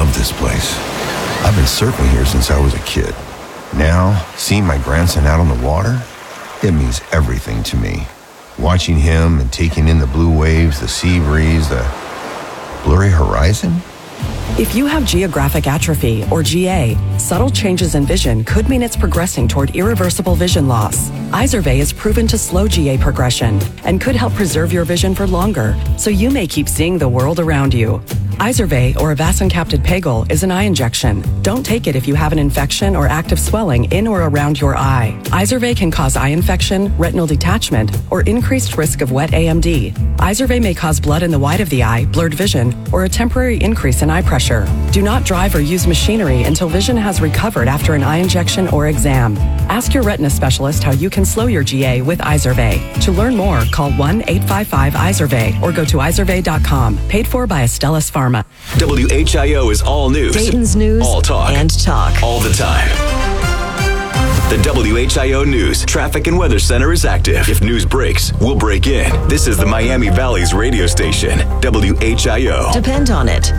love this place. I've been surfing here since I was a kid. Now, seeing my grandson out on the water, it means everything to me. Watching him and taking in the blue waves, the sea breeze, the blurry horizon. If you have geographic atrophy, or GA, subtle changes in vision could mean it's progressing toward irreversible vision loss. Izervay is proven to slow GA progression and could help preserve your vision for longer, so you may keep seeing the world around you. Izervay, or avacincaptad pegol, is an eye injection. Don't take it if you have an infection or active swelling in or around your eye. Izervay can cause eye infection, retinal detachment, or increased risk of wet AMD. Izervay may cause blood in the white of the eye, blurred vision, or a temporary increase in eye pressure. Do not drive or use machinery until vision has recovered after an eye injection or exam. Ask your retina specialist how you can slow your GA with Izervay. To learn more, call 1-855-IZERVAY or go to izervay.com. Paid for by Astellas Pharma. WHIO is all news. Dayton's news all talk. And talk. All the time. The WHIO News Traffic and Weather Center is active. If news breaks, we'll break in. This is the Miami Valley's radio station, WHIO. Depend on it.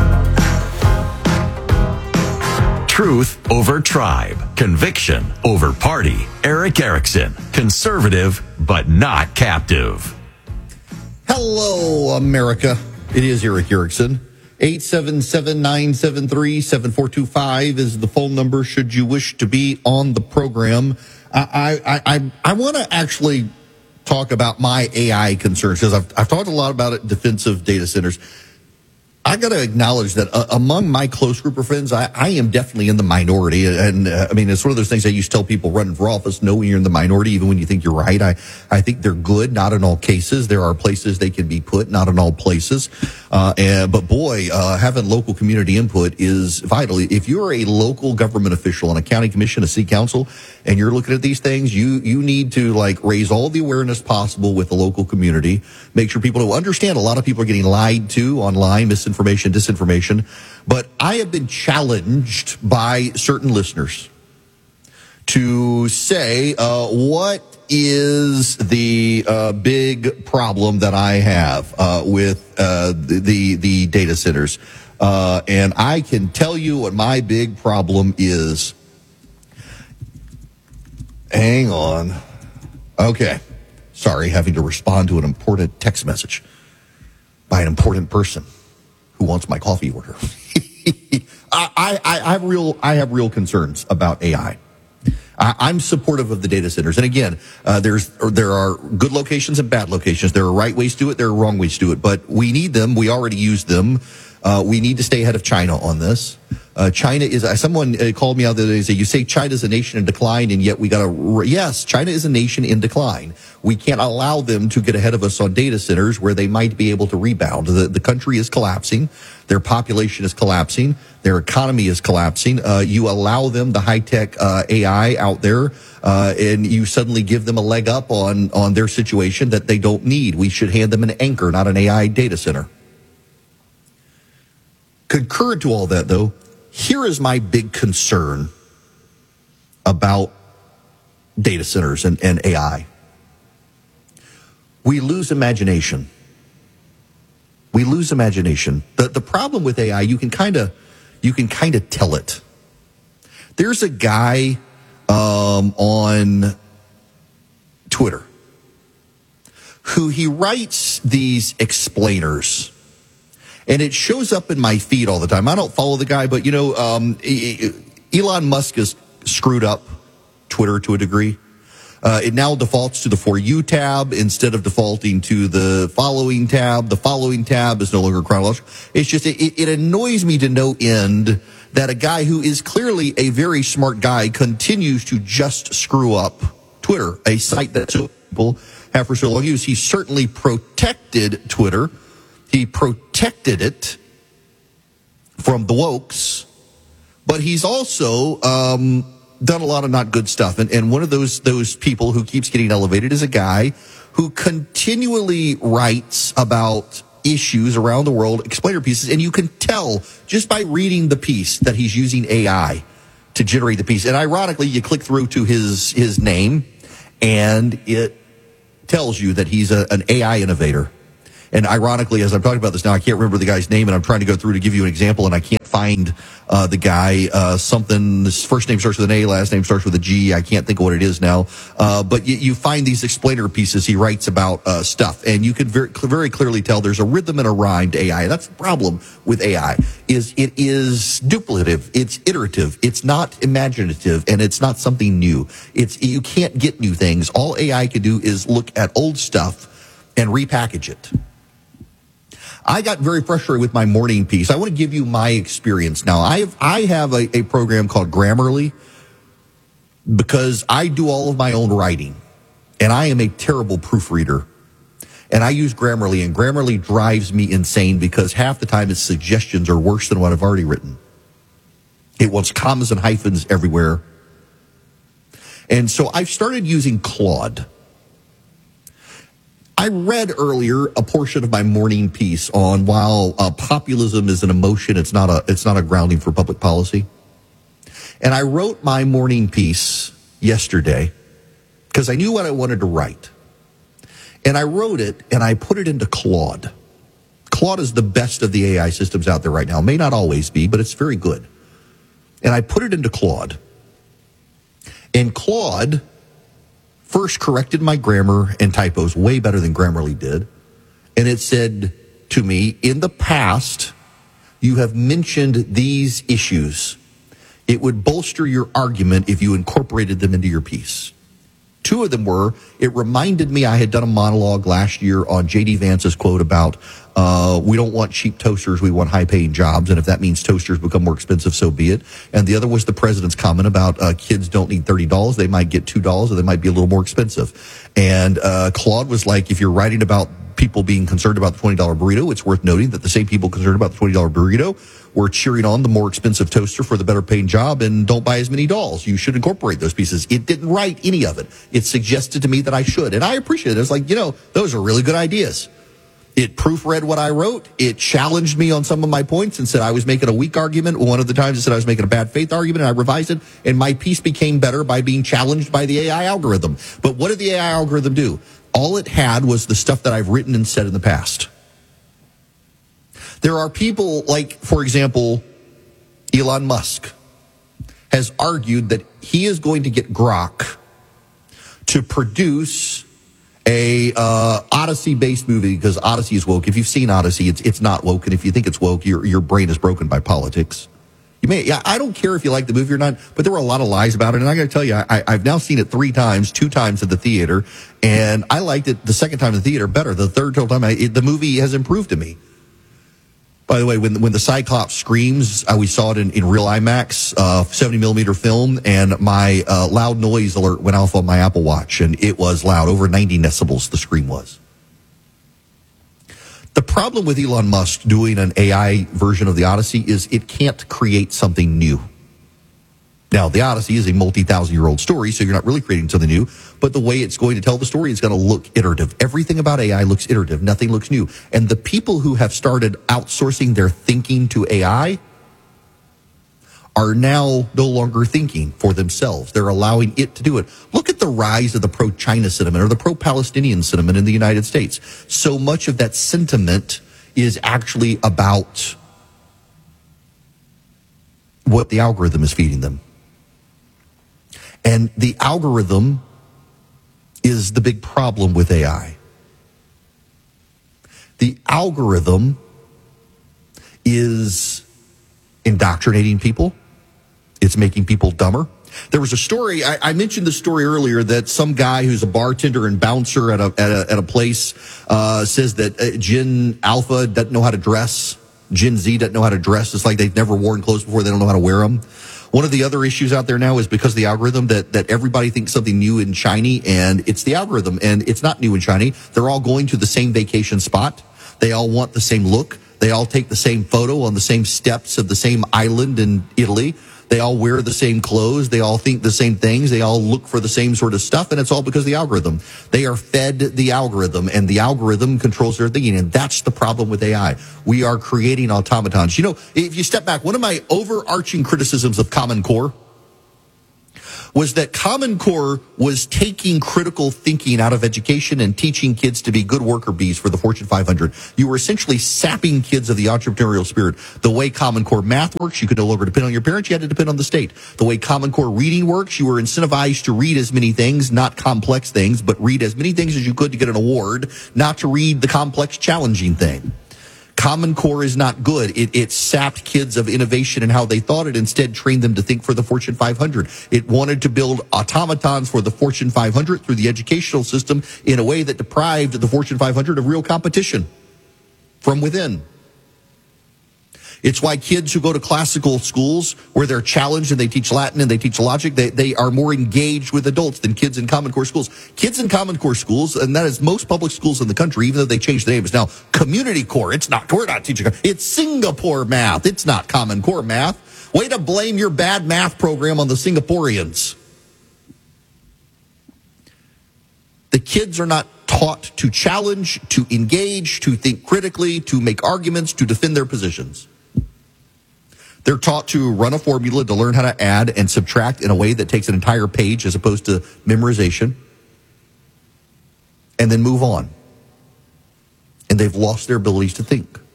Truth over tribe. Conviction over party. Eric Erickson. Conservative, but not captive. Hello, America. It is Eric Erickson. 877-973-7425 is the phone number should you wish to be on the program. I want to actually talk about my AI concerns because I've talked a lot about it, defensive data centers. I got to acknowledge that among my close group of friends, I am definitely in the minority. And I mean, it's one of those things I used to tell people running for office, know when you're in the minority, even when you think you're right. I think they're good, not in all cases. There are places they can be put, not in all places. But boy, having local community input is vital. If you're a local government official on a county commission, a city council, and you're looking at these things, you need to like raise all the awareness possible with the local community. Make sure people understand a lot of people are getting lied to online, misinformation, disinformation. But I have been challenged by certain listeners to say, what is the big problem that I have with the data centers? And I can tell you what my big problem is. Hang on. Okay. Sorry, having to respond to an important text message by an important person who wants my coffee order. I have real concerns about AI. I'm supportive of the data centers. And again, there are good locations and bad locations. There are right ways to do it. There are wrong ways to do it. But we need them. We already use them. We need to stay ahead of China on this. China is, someone called me out the other day and said, you say China's a nation in decline, and yet yes, China is a nation in decline. We can't allow them to get ahead of us on data centers where they might be able to rebound. The country is collapsing. Their population is collapsing. Their economy is collapsing. You allow them the high-tech AI out there, and you suddenly give them a leg up on their situation that they don't need. We should hand them an anchor, not an AI data center. Concurrent to all that, though, here is my big concern about data centers and AI. We lose imagination. We lose imagination. The problem with AI, you can kind of tell it. There's a guy on Twitter who he writes these explainers. And it shows up in my feed all the time. I don't follow the guy, but, Elon Musk has screwed up Twitter to a degree. It now defaults to the For You tab instead of defaulting to the Following tab. The Following tab is no longer chronological. It's just, it annoys me to no end that a guy who is clearly a very smart guy continues to just screw up Twitter, a site that so people have for so long used. He certainly protected Twitter. He protected it from the wokes, but he's also done a lot of not good stuff. And one of those people who keeps getting elevated is a guy who continually writes about issues around the world, explainer pieces, and you can tell just by reading the piece that he's using AI to generate the piece. And ironically, you click through to his name, and it tells you that he's an AI innovator. And ironically, as I'm talking about this now, I can't remember the guy's name, and I'm trying to go through to give you an example, and I can't find find the guy, something, his first name starts with an A, last name starts with a G. I can't think of what it is now. But you find these explainer pieces he writes about stuff, and you can very clearly tell there's a rhythm and a rhyme to AI. That's the problem with AI, is it is duplicative, it's iterative, it's not imaginative, and it's not something new. You can't get new things. All AI can do is look at old stuff and repackage it. I got very frustrated with my morning piece. I want to give you my experience now. I have a program called Grammarly because I do all of my own writing, and I am a terrible proofreader. And I use Grammarly, and Grammarly drives me insane because half the time its suggestions are worse than what I've already written. It wants commas and hyphens everywhere. And so I've started using Claude. I read earlier a portion of my morning piece on while populism is an emotion, it's not a grounding for public policy. And I wrote my morning piece yesterday because I knew what I wanted to write. And I wrote it and I put it into Claude. Claude is the best of the AI systems out there right now. It may not always be, but it's very good. And I put it into Claude. And Claude first corrected my grammar and typos way better than Grammarly did. And it said to me, in the past, you have mentioned these issues. It would bolster your argument if you incorporated them into your piece. Two of them were, it reminded me I had done a monologue last year on J.D. Vance's quote about, we don't want cheap toasters, we want high-paying jobs, and if that means toasters become more expensive, so be it. And the other was the president's comment about kids don't need $30, they might get $2, or they might be a little more expensive. And Claude was like, if you're writing about people being concerned about the $20 burrito, it's worth noting that the same people concerned about the $20 burrito were cheering on the more expensive toaster for the better paying job and don't buy as many dolls. You should incorporate those pieces. It didn't write any of it. It suggested to me that I should, and I appreciate it. It was like, those are really good ideas. It proofread what I wrote. It challenged me on some of my points and said I was making a weak argument. One of the times it said I was making a bad faith argument, and I revised it, and my piece became better by being challenged by the AI algorithm. But what did the AI algorithm do? All it had was the stuff that I've written and said in the past. There are people like, for example, Elon Musk has argued that he is going to get Grok to produce a Odyssey-based movie because Odyssey is woke. If you've seen Odyssey, it's not woke, and if you think it's woke, your brain is broken by politics. I don't care if you like the movie or not, but there were a lot of lies about it, and I got to tell you, I've now seen it 3 times, 2 times at the theater, and I liked it the second time at the theater better. The third time, the movie has improved to me. By the way, when the Cyclops screams, we saw it in real IMAX, 70mm film, and my loud noise alert went off on my Apple Watch, and it was loud, over 90 decibels the scream was. The problem with Elon Musk doing an AI version of the Odyssey is it can't create something new. Now, the Odyssey is a multi-thousand-year-old story, so you're not really creating something new, but the way it's going to tell the story is going to look iterative. Everything about AI looks iterative. Nothing looks new. And the people who have started outsourcing their thinking to AI are now no longer thinking for themselves. They're allowing it to do it. Look at the rise of the pro-China sentiment or the pro-Palestinian sentiment in the United States. So much of that sentiment is actually about what the algorithm is feeding them. And the algorithm is the big problem with AI. The algorithm is indoctrinating people. It's making people dumber. There was a story, I mentioned the story earlier, that some guy who's a bartender and bouncer at a place says that Gen Alpha doesn't know how to dress. Gen Z doesn't know how to dress. It's like they've never worn clothes before. They don't know how to wear them. One of the other issues out there now is because of the algorithm that everybody thinks something new and shiny, and it's the algorithm, and it's not new and shiny. They're all going to the same vacation spot. They all want the same look. They all take the same photo on the same steps of the same island in Italy. They all wear the same clothes. They all think the same things. They all look for the same sort of stuff, and it's all because of the algorithm. They are fed the algorithm, and the algorithm controls their thinking, and that's the problem with AI. We are creating automatons. If you step back, one of my overarching criticisms of Common Core was that Common Core was taking critical thinking out of education and teaching kids to be good worker bees for the Fortune 500. You were essentially sapping kids of the entrepreneurial spirit. The way Common Core math works, you could no longer depend on your parents, you had to depend on the state. The way Common Core reading works, you were incentivized to read as many things, not complex things, but read as many things as you could to get an award, not to read the complex, challenging thing. Common Core is not good. It sapped kids of innovation and how they thought. It instead trained them to think for the Fortune 500. It wanted to build automatons for the Fortune 500 through the educational system in a way that deprived the Fortune 500 of real competition from within. It's why kids who go to classical schools where they're challenged and they teach Latin and they teach logic, they are more engaged with adults than kids in Common Core schools. Kids in Common Core schools, and that is most public schools in the country, even though they changed the name, is now Community Core. It's not, we're not teaching, it's Singapore math. It's not Common Core math. Way to blame your bad math program on the Singaporeans. The kids are not taught to challenge, to engage, to think critically, to make arguments, to defend their positions. They're taught to run a formula, to learn how to add and subtract in a way that takes an entire page as opposed to memorization, and then move on. And they've lost their abilities to think.